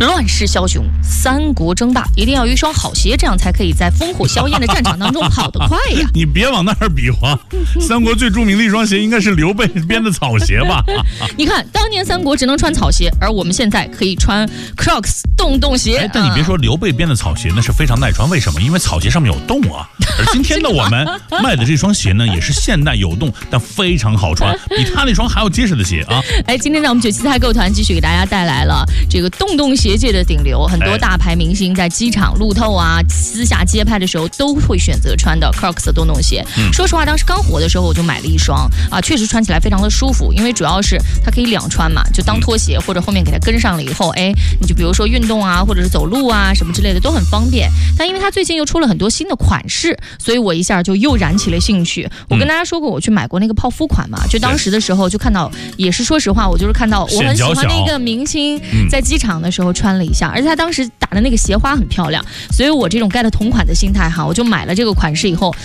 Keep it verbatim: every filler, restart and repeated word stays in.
乱世枭雄，三国争霸，一定要有一双好鞋，这样才可以在烽火硝烟的战场当中跑得快呀。 你别往那儿比划，三国最著名的一双鞋应该是刘备编的草鞋吧？ 你看，当年三国只能穿草鞋，而我们现在可以穿 Crocs 洞洞鞋。 哎，但你别说刘备编的草鞋那是非常耐穿，为什么？因为草鞋上面有洞啊。而今天的我们卖的这双鞋呢，也是现代有洞，但非常好穿，比他那双还要结实的鞋啊！ 哎，今天在我们九七菜购团继续给大家带来了这个洞洞鞋界的顶流，很多大牌明星在机场、路透啊、私下街拍的时候都会选择穿的 Crocs 的洞洞鞋。嗯、说实话，当时刚火的时候我就买了一双啊，确实穿起来非常的舒服，因为主要是它可以两穿嘛，就当拖鞋或者后面给它跟上了以后，哎，你就比如说运动啊，或者是走路啊什么之类的都很方便。但因为它最近又出了很多新的款式，所以我一下就又燃起了兴趣。我跟大家说过，我去买过那个泡芙款嘛，就当时的时候就看到，也是说实话，我就是看到我很喜欢那个明星在机场的时候穿了一下，而且他当时打的那个鞋花很漂亮，所以我这种 get 同款的心态哈，我就买了这个款式以后，